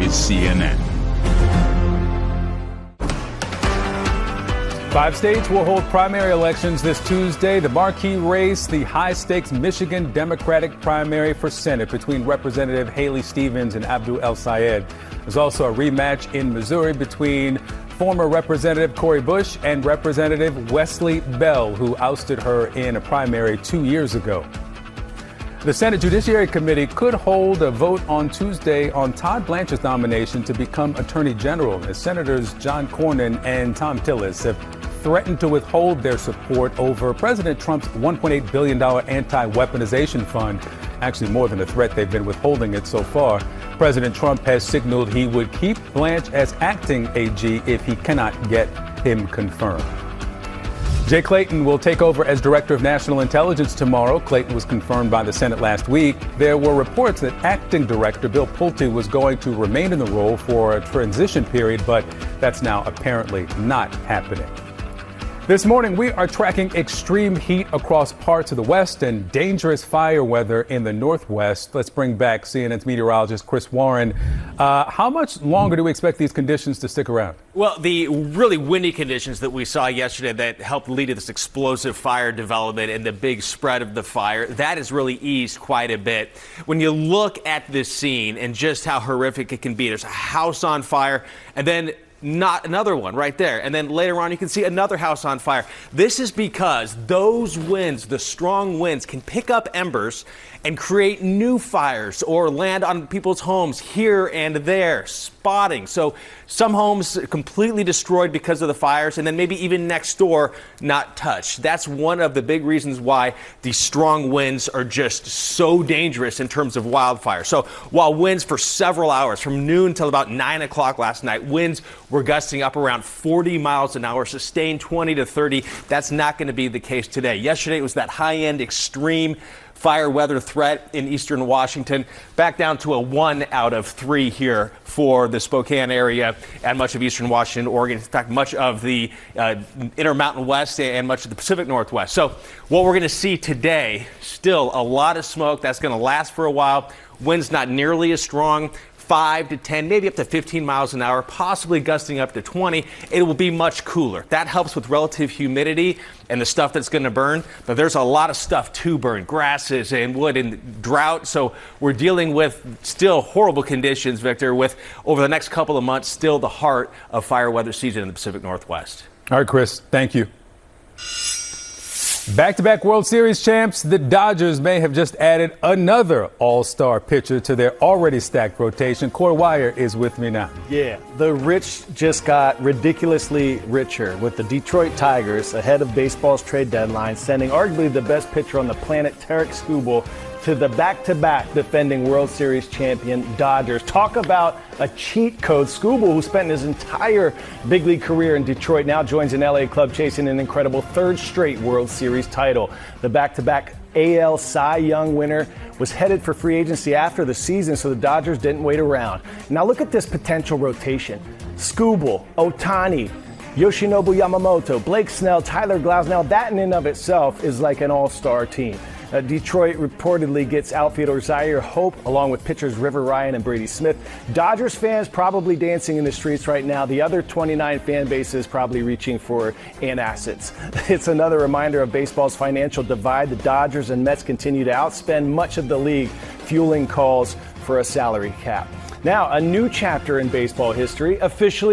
is CNN. 5 states will hold primary elections this Tuesday. The marquee race, the high-stakes Michigan Democratic primary for Senate between Representative Haley Stevens and Abdul El-Sayed. There's also a rematch in Missouri between former Representative Cori Bush and Representative Wesley Bell, who ousted her in a primary 2 years ago. The Senate Judiciary Committee could hold a vote on Tuesday on Todd Blanchard's nomination to become Attorney General, as Senators John Cornyn and Thom Tillis have threatened to withhold their support over President Trump's $1.8 billion anti-weaponization fund. Actually, more than a threat, they've been withholding it so far. President Trump has signaled he would keep Blanche as acting AG if he cannot get him confirmed. Jay Clayton will take over as Director of National Intelligence tomorrow. Clayton was confirmed by the Senate last week. There were reports that Acting Director Bill Pulte was going to remain in the role for a transition period, but that's now apparently not happening. This morning, we are tracking extreme heat across parts of the West and dangerous fire weather in the Northwest. Let's bring back CNN's meteorologist Chris Warren. How much longer do we expect these conditions to stick around? Well, the really windy conditions that we saw yesterday that helped lead to this explosive fire development and the big spread of the fire, that has really eased quite a bit. When you look at this scene and just how horrific it can be, there's a house on fire and then not another one right there. And then later on, you can see another house on fire. This is because those winds, the strong winds, can pick up embers and create new fires or land on people's homes here and there, spotting. So some homes completely destroyed because of the fires, and then maybe even next door not touched. That's one of the big reasons why these strong winds are just so dangerous in terms of wildfire. So while winds for several hours, from noon till about 9 o'clock last night, winds were gusting up around 40 miles an hour, sustained 20 to 30. That's not going to be the case today. Yesterday it was that high-end extreme fire weather threat in eastern Washington, back down to a 1 out of 3 here for the Spokane area and much of eastern Washington, Oregon. In fact, much of the Intermountain West and much of the Pacific Northwest. So what we're going to see today, still a lot of smoke. That's going to last for a while. Winds not nearly as strong. 5 to 10, maybe up to 15 miles an hour, possibly gusting up to 20. It will be much cooler. That helps with relative humidity and the stuff that's going to burn. But there's a lot of stuff to burn, grasses and wood and drought. So we're dealing with still horrible conditions, Victor, with over the next couple of months, still the heart of fire weather season in the Pacific Northwest. All right, Chris, thank you. Back-to-back World Series champs, the Dodgers may have just added another all-star pitcher to their already stacked rotation. Corey Wire is with me now. Yeah, the rich just got ridiculously richer with the Detroit Tigers ahead of baseball's trade deadline, sending arguably the best pitcher on the planet, Tarik Skubal, to the back-to-back defending World Series champion Dodgers. Talk about a cheat code. Skubal, who spent his entire big league career in Detroit, now joins an LA club chasing an incredible third straight World Series title. The back-to-back AL Cy Young winner was headed for free agency after the season, so the Dodgers didn't wait around. Now look at this potential rotation. Skubal, Ohtani, Yoshinobu Yamamoto, Blake Snell, Tyler Glasnow. That in and of itself is like an all-star team. Detroit reportedly gets outfielder Zaire Hope along with pitchers River Ryan and Brady Smith. Dodgers fans probably dancing in the streets right now. The other 29 fan bases probably reaching for antacids. It's another reminder of baseball's financial divide. The Dodgers and Mets continue to outspend much of the league, fueling calls for a salary cap. Now, a new chapter in baseball history officially